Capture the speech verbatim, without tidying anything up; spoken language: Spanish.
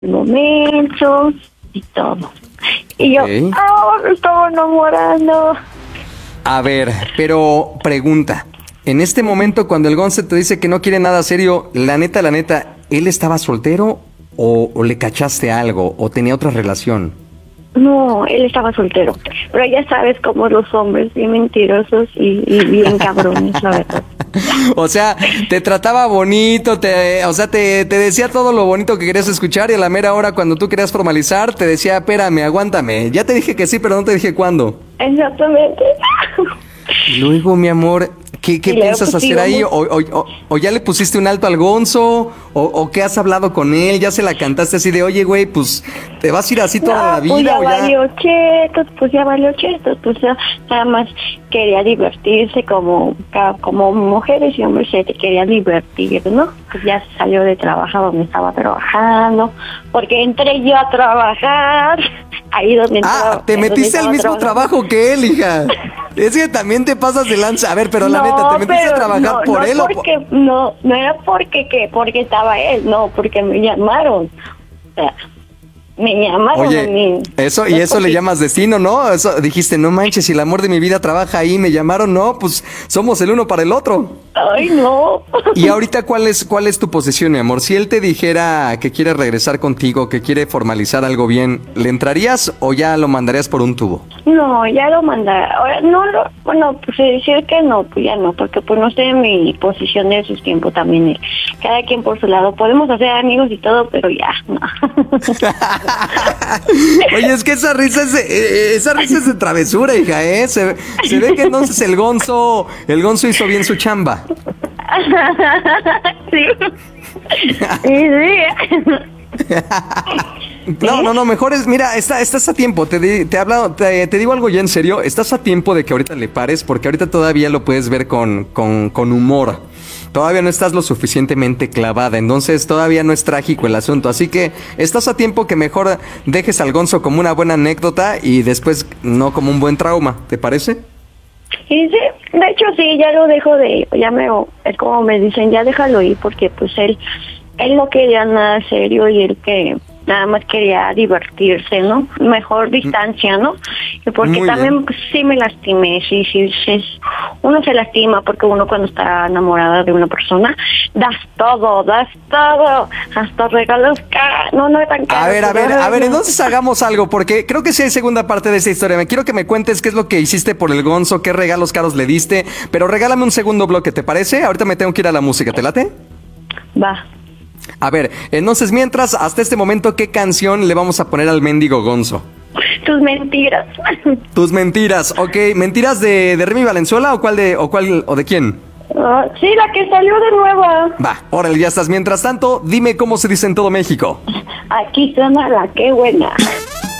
momento y todo. Y yo, Ok. ah, me estaba enamorando. A ver, pero pregunta. En este momento, cuando el Gonce te dice que no quiere nada serio, la neta, la neta, ¿él estaba soltero o, o le cachaste algo o tenía otra relación? No, él estaba soltero. Pero ya sabes cómo los hombres, bien mentirosos y, y bien cabrones, la verdad. O sea, te trataba bonito, te, o sea, te, te decía todo lo bonito que querías escuchar y a la mera hora cuando tú querías formalizar te decía, espérame, aguántame. Ya te dije que sí, pero no te dije cuándo. Exactamente. Y luego, mi amor, ¿qué, qué Y luego, piensas pues, hacer ahí? íbamos- O, o, o, o ya le pusiste un alto al Gonzo? O, ¿O qué has hablado con él? ¿Ya se la cantaste así de, oye, güey, pues, ¿te vas a ir así toda No, la vida? pues ya o ya... valió chetos, pues ya valió chetos, pues ya nada más quería divertirse como, ca- como mujeres y hombres se querían divertir, ¿no? Pues ya salió de trabajar donde estaba trabajando, porque entré yo a trabajar, ahí donde Ah, entraba- te donde metiste al estaba mismo trabajando. trabajo que él, hija. Es que también te pasas de lanza. A ver, pero la No, neta, ¿te metiste pero a trabajar no, por no él o por...? porque, no, no era porque que, porque estaba él, no, porque me llamaron. O sea, me llamaron a Oye, mí. eso, y No es eso le porque- llamas destino, ¿no? Eso dijiste, no manches, si el amor de mi vida trabaja ahí, me llamaron, no, pues somos el uno para el otro. Ay, no. Y ahorita, ¿cuál es, cuál es tu posición, mi amor? Si él te dijera que quiere regresar contigo, que quiere formalizar algo bien, ¿le entrarías o ya lo mandarías por un tubo? No, ya lo mandará. Ahora, no, lo, bueno, pues decir que no, pues ya no, porque pues no estoy en mi posición de sus tiempos también. eh. Cada quien por su lado. Podemos hacer amigos y todo, pero ya, no. Oye, es que esa risa es de, eh, esa risa es de travesura, hija, ¿eh? Se, se ve que entonces el Gonzo, el Gonzo hizo bien su chamba. Sí. Sí, sí. No, no, no, mejor es, mira, está, estás a tiempo, te, di- te, he hablado- te, te digo algo ya en serio, estás a tiempo de que ahorita le pares, porque ahorita todavía lo puedes ver con, con, con humor. Todavía no estás lo suficientemente clavada, entonces todavía no es trágico el asunto, así que estás a tiempo que mejor dejes al Gonzo como una buena anécdota y después no como un buen trauma, ¿te parece? Y sí, de hecho sí, ya lo dejo de ir, ya me, es como me dicen, ya déjalo ir, porque pues él, él no quería nada serio y él que nada más quería divertirse, ¿no? Mejor distancia, ¿no? Y porque Muy también bien. pues, sí me lastimé, sí, sí, sí, uno se lastima porque uno cuando está enamorada de una persona, das todo, das todo, hasta regalos caros, no, no es tan caro. A ver, a ver, a ver, no. entonces hagamos algo, porque creo que sí hay segunda parte de esta historia. Me quiero que me cuentes qué es lo que hiciste por el Gonzo, qué regalos caros le diste, pero regálame un segundo bloque, ¿te parece? Ahorita me tengo que ir a la música, ¿te late? Va. A ver, entonces mientras, hasta este momento, ¿qué canción le vamos a poner al mendigo Gonzo? Tus mentiras. Tus mentiras, ok, ¿mentiras de, de Remy Valenzuela o cuál de, o cuál, o de quién? Ah, sí, la que salió de nuevo. Va, órale, ya estás. Mientras tanto, dime cómo se dice en todo México. Aquí suena la que buena.